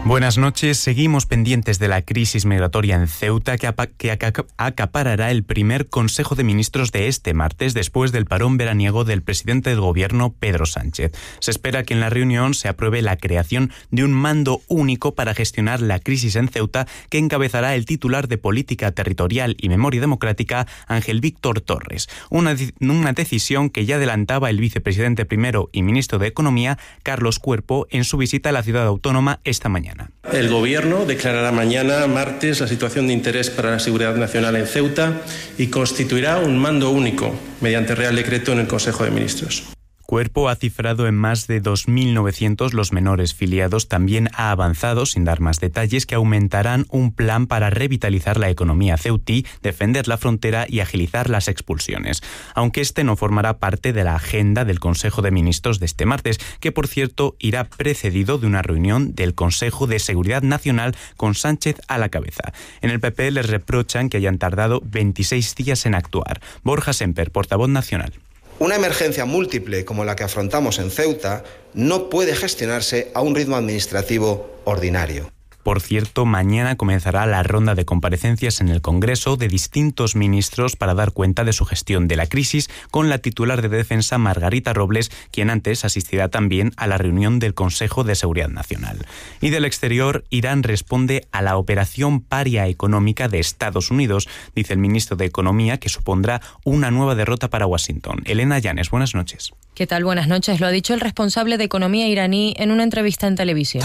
Buenas noches. Seguimos pendientes de la crisis migratoria en Ceuta que acaparará el primer Consejo de Ministros de este martes después del parón veraniego del presidente del Gobierno, Pedro Sánchez. Se espera que en la reunión se apruebe la creación de un mando único para gestionar la crisis en Ceuta que encabezará el titular de Política Territorial y Memoria Democrática, Ángel Víctor Torres. Una decisión que ya adelantaba el vicepresidente primero y ministro de Economía, Carlos Cuerpo, en su visita a la ciudad autónoma esta mañana. El Gobierno declarará mañana, martes, la situación de interés para la seguridad nacional en Ceuta y constituirá un mando único mediante Real Decreto en el Consejo de Ministros. Cuerpo ha cifrado en más de 2.900 los menores filiados. También ha avanzado, sin dar más detalles, que aumentarán un plan para revitalizar la economía ceutí, defender la frontera y agilizar las expulsiones. Aunque este no formará parte de la agenda del Consejo de Ministros de este martes, que por cierto irá precedido de una reunión del Consejo de Seguridad Nacional con Sánchez a la cabeza. En el PP les reprochan que hayan tardado 26 días en actuar. Borja Semper, portavoz nacional. Una emergencia múltiple como la que afrontamos en Ceuta no puede gestionarse a un ritmo administrativo ordinario. Por cierto, mañana comenzará la ronda de comparecencias en el Congreso de distintos ministros para dar cuenta de su gestión de la crisis, con la titular de Defensa, Margarita Robles, quien antes asistirá también a la reunión del Consejo de Seguridad Nacional. Y del exterior, Irán responde a la operación paria económica de Estados Unidos, dice el ministro de Economía, que supondrá una nueva derrota para Washington. Elena Llanes, buenas noches. ¿Qué tal? Buenas noches. Lo ha dicho el responsable de Economía iraní en una entrevista en televisión.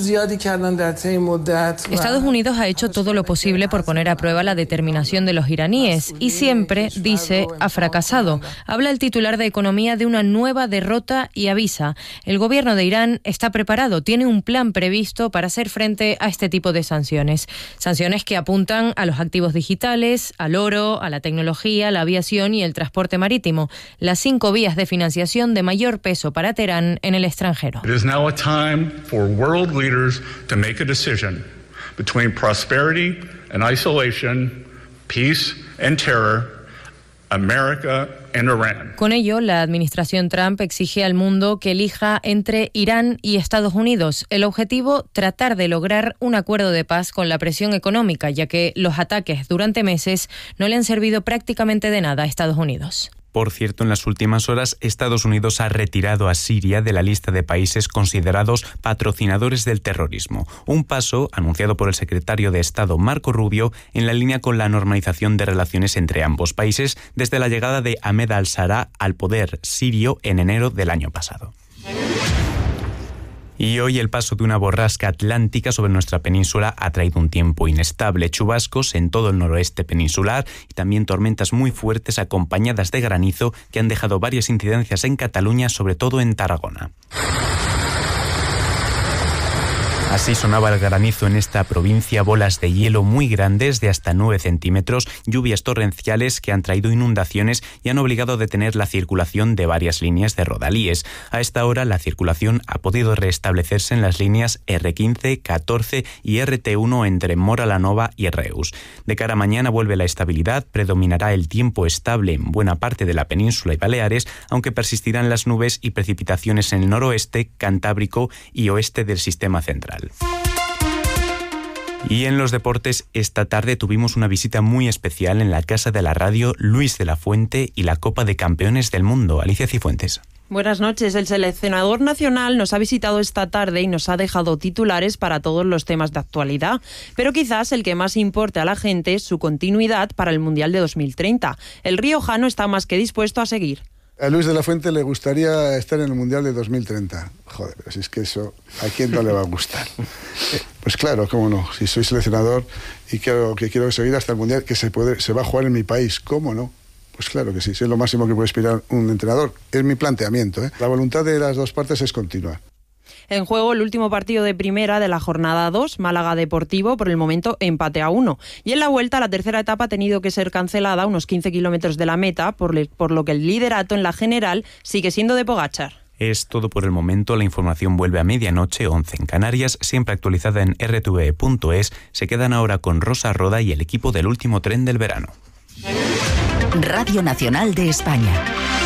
Estados Unidos ha hecho todo lo posible por poner a prueba la determinación de los iraníes y siempre, dice, ha fracasado. Habla el titular de Economía de una nueva derrota y avisa: el gobierno de Irán está preparado, tiene un plan previsto para hacer frente a este tipo de sanciones. Sanciones que apuntan a los activos digitales, al oro, a la tecnología, la aviación y el transporte marítimo, las 5 vías de financiación de mayor peso para Teherán en el extranjero. It is now a time for world leaders to make a decision between prosperity and isolation, peace and terror, America and Iran. Con ello, la administración Trump exige al mundo que elija entre Irán y Estados Unidos. El objetivo, tratar de lograr un acuerdo de paz con la presión económica, ya que los ataques durante meses no le han servido prácticamente de nada a Estados Unidos. Por cierto, en las últimas horas, Estados Unidos ha retirado a Siria de la lista de países considerados patrocinadores del terrorismo. Un paso anunciado por el secretario de Estado, Marco Rubio, en la línea con la normalización de relaciones entre ambos países desde la llegada de Ahmed al-Shara al poder sirio en enero del año pasado. Y hoy el paso de una borrasca atlántica sobre nuestra península ha traído un tiempo inestable, chubascos en todo el noroeste peninsular y también tormentas muy fuertes acompañadas de granizo que han dejado varias incidencias en Cataluña, sobre todo en Tarragona. Así sonaba el granizo en esta provincia, bolas de hielo muy grandes de hasta 9 centímetros, lluvias torrenciales que han traído inundaciones y han obligado a detener la circulación de varias líneas de rodalíes. A esta hora la circulación ha podido restablecerse en las líneas R15, 14 y RT1 entre Móra la Nova y Reus. De cara a mañana vuelve la estabilidad, predominará el tiempo estable en buena parte de la península y Baleares, aunque persistirán las nubes y precipitaciones en el noroeste, Cantábrico y oeste del sistema central. Y en los deportes, esta tarde tuvimos una visita muy especial en la Casa de la Radio Luis de la Fuente y la Copa de Campeones del Mundo. Alicia Cifuentes. Buenas noches. El seleccionador nacional nos ha visitado esta tarde y nos ha dejado titulares para todos los temas de actualidad, pero quizás el que más importe a la gente es su continuidad para el Mundial de 2030. El riojano está más que dispuesto a seguir. A Luis de la Fuente le gustaría estar en el Mundial de 2030. Joder, pero si es que eso, ¿a quién no le va a gustar? Pues claro, cómo no. Si soy seleccionador y quiero seguir hasta el Mundial, que se va a jugar en mi país, ¿cómo no? Pues claro que sí, es lo máximo que puede aspirar un entrenador. Es mi planteamiento, ¿eh? La voluntad de las dos partes es continuar. En juego el último partido de primera de la jornada 2, Málaga Deportivo, por el momento empate a 1. Y en la vuelta la tercera etapa ha tenido que ser cancelada a unos 15 kilómetros de la meta, por lo que el liderato en la general sigue siendo de Pogačar. Es todo por el momento. La información vuelve a medianoche, 11 en Canarias, siempre actualizada en rtve.es. Se quedan ahora con Rosa Roda y el equipo del último tren del verano. Radio Nacional de España.